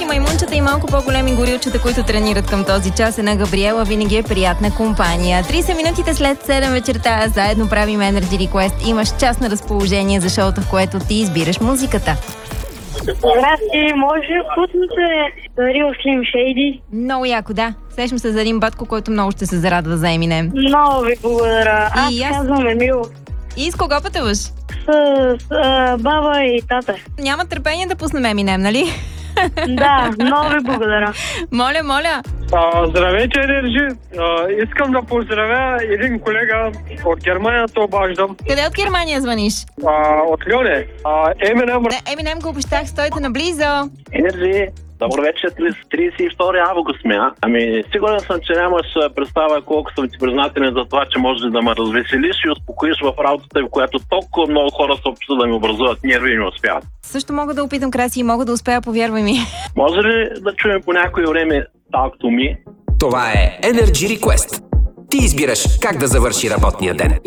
малки маймунчета и малко по-големи горилчета, които тренират към този час. Една Габриела винаги е приятна компания. 30 минутите след 7 вечерта заедно правим Energy Request. Имаш час на разположение за шоуто, в което ти избираш музиката. Здрасти, може пуснете Рил Слим Шейди? Много яко, да. Сещам се за един батко, който много ще се зарадва за Еминем. Много ви благодаря. Аз казвам Емил. И с кого пътуваш? С баба и тата. Няма търпение да пуснем Еминем, нали? Да, много ви благодаря. Моля. Здравейте, Енерджи. Искам да поздравя един колега от Германия, то обаждам. Къде от Германия звъниш? От Льоне. Еминем. Еминем го обещах, стойте наблизо. Енерджи, добър вечер, 32 август сме, а? Ами, сигурен съм, че нямаш представа колко съм ти признателен за това, че можеш да ме развеселиш и успокоиш в работата, в която толкова много хора се опитват да ми образуват нерви и не успяват. Също мога да опитам, Краси, и мога да успея, повярвай ми. Може ли да чуем по някое време Talk to Me? Това е Energy Request. Ти избираш как да завърши работния ден.